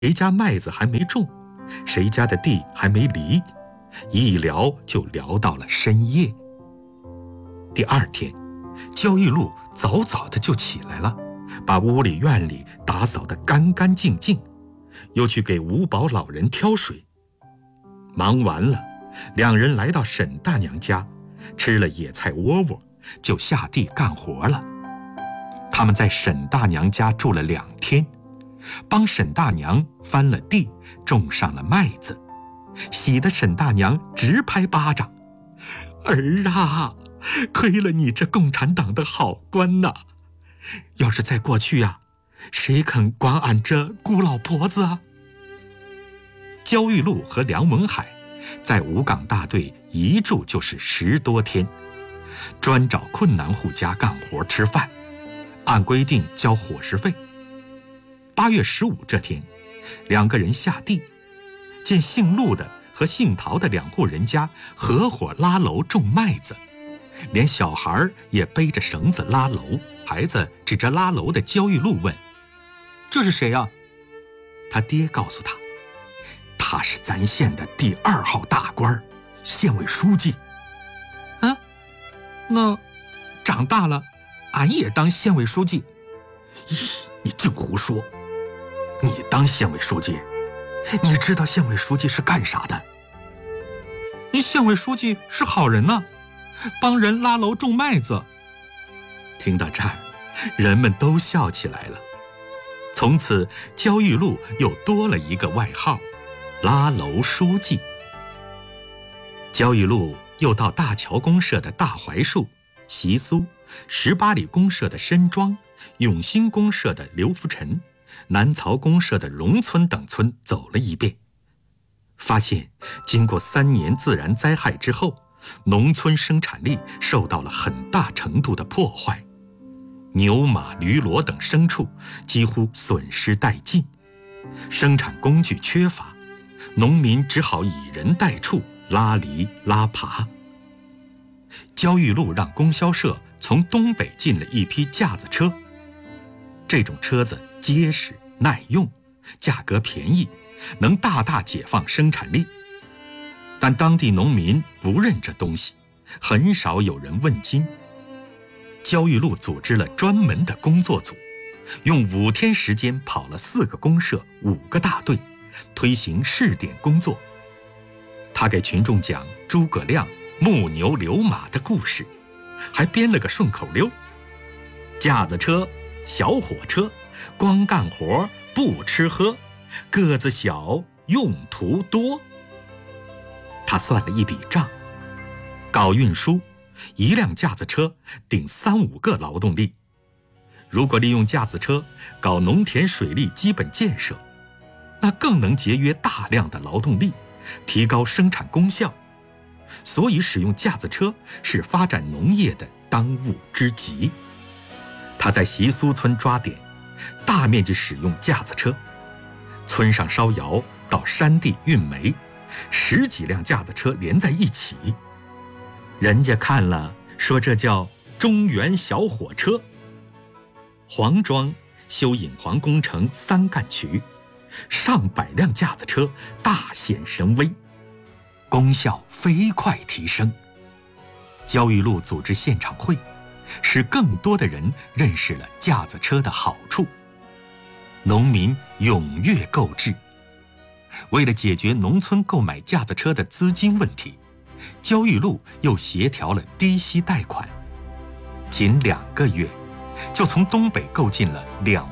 谁家麦子还没种，谁家的地还没犁，一聊就聊到了深夜。第二天，焦裕禄早早的就起来了，把屋里院里打扫得干干净净，又去给五宝老人挑水。忙完了，两人来到沈大娘家，吃了野菜窝窝，就下地干活了。他们在沈大娘家住了2天，帮沈大娘翻了地，种上了麦子，喜得沈大娘直拍巴掌：“儿啊，亏了你这共产党的好官呐！要是在过去啊，谁肯管俺这孤老婆子啊？”焦裕禄和梁文海在武岗大队一住就是10多天，专找困难户家干活吃饭，按规定交伙食费。8月15这天，2个人下地，见姓陆的和姓陶的2户人家合伙拉篓种麦子，连小孩也背着绳子拉篓。孩子指着拉篓的焦裕禄问：“这是谁啊？”他爹告诉他：“他是咱县的第2号大官，县委书记。”“啊，那长大了，俺也当县委书记。”“咦，你净胡说！你当县委书记，你知道县委书记是干啥的？”“县委书记是好人呢，帮人拉篓种麦子。”听到这儿，人们都笑起来了。从此，焦裕禄又多了一个外号——拉篓书记。焦裕禄又到大桥公社的大槐树、习苏、18里公社的申庄、永兴公社的刘福臣、南曹公社的荣村等村走了一遍，发现经过3年自然灾害之后，农村生产力受到了很大程度的破坏，牛马驴骡等牲畜几乎损失殆尽，生产工具缺乏，农民只好以人带畜拉犁拉耙。焦裕禄让供销社从东北进了一批架子车，这种车子结实耐用，价格便宜，能大大解放生产力。但当地农民不认这东西，很少有人问津。焦裕禄组织了专门的工作组，用5天时间跑了4个公社5个大队，推行试点工作。他给群众讲诸葛亮木牛流马的故事，还编了个顺口溜：架子车、小火车，光干活不吃喝，个子小用途多。他算了一笔账，搞运输，1辆架子车顶3、5个劳动力。如果利用架子车搞农田水利基本建设，那更能节约大量的劳动力，提高生产功效。所以使用架子车是发展农业的当务之急。他在习苏村抓点，大面积使用架子车，村上烧窑，到山地运煤，10几辆架子车连在一起。人家看了说这叫中原小火车。黄庄修引黄工程3干渠，上百辆架子车大显神威，功效飞快提升。焦裕禄组织现场会，使更多的人认识了架子车的好处，农民踊跃购置。为了解决农村购买架子车的资金问题，焦裕禄又协调了低息贷款，仅2个月就从东北购进了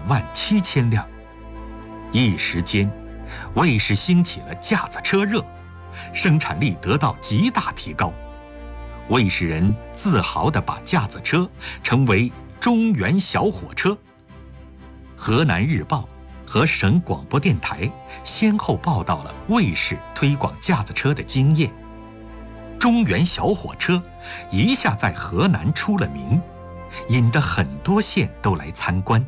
27000辆。一时间，卫氏兴起了架子车热，生产力得到极大提高。卫氏人自豪地把架子车称为中原小火车。河南日报和省广播电台先后报道了卫氏推广架子车的经验，中原小火车一下在河南出了名，引得很多县都来参观。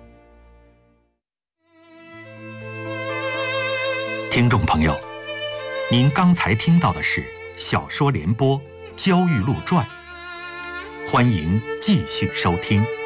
听众朋友，您刚才听到的是小说联播《焦裕禄传》，欢迎继续收听。